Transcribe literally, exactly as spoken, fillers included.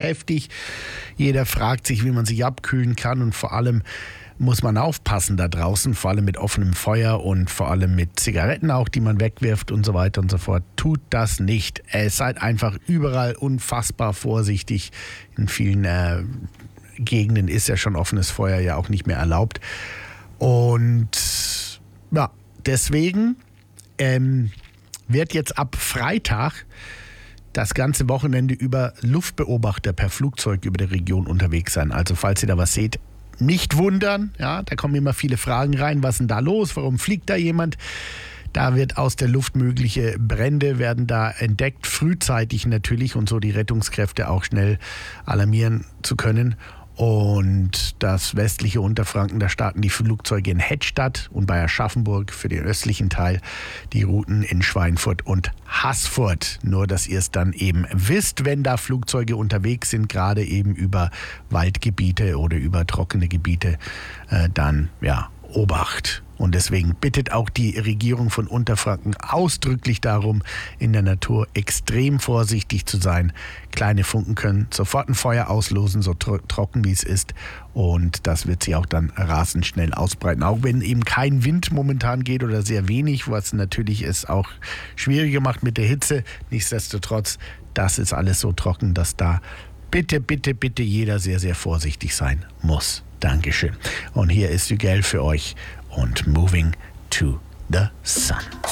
heftig. Jeder fragt sich, wie man sich abkühlen kann und vor allem muss man aufpassen da draußen, vor allem mit offenem Feuer und vor allem mit Zigaretten auch, die man wegwirft und so weiter und so fort. Tut das nicht. Äh, seid einfach überall unfassbar vorsichtig. In vielen äh, Gegenden ist ja schon offenes Feuer ja auch nicht mehr erlaubt. Und ja, deswegen ähm, wird jetzt ab Freitag das ganze Wochenende über Luftbeobachter per Flugzeug über der Region unterwegs sein. Also falls ihr da was seht, nicht wundern, ja, da kommen immer viele Fragen rein, was ist denn da los, warum fliegt da jemand? Da wird aus der Luft mögliche Brände werden da entdeckt, frühzeitig natürlich und so die Rettungskräfte auch schnell alarmieren zu können. Und das westliche Unterfranken, da starten die Flugzeuge in Hettstadt und bei Aschaffenburg für den östlichen Teil, die Routen in Schweinfurt und Haßfurt. Nur, dass ihr es dann eben wisst, wenn da Flugzeuge unterwegs sind, gerade eben über Waldgebiete oder über trockene Gebiete, äh, dann, ja, Obacht. Und deswegen bittet auch die Regierung von Unterfranken ausdrücklich darum, in der Natur extrem vorsichtig zu sein. Kleine Funken können sofort ein Feuer auslösen, so tro- trocken wie es ist. Und das wird sich auch dann rasend schnell ausbreiten. Auch wenn eben kein Wind momentan geht oder sehr wenig, was natürlich es auch schwieriger macht mit der Hitze. Nichtsdestotrotz, das ist alles so trocken, dass da bitte, bitte, bitte jeder sehr, sehr vorsichtig sein muss. Dankeschön. Und hier ist Hügel für euch und Moving to the Sun.